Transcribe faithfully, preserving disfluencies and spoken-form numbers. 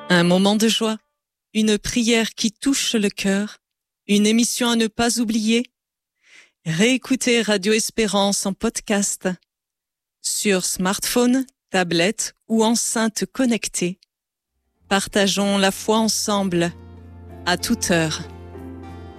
Un moment de joie, une prière qui touche le cœur, une émission à ne pas oublier. Réécoutez Radio Espérance en podcast sur smartphone, tablette ou enceinte connectée. Partageons la foi ensemble, à toute heure.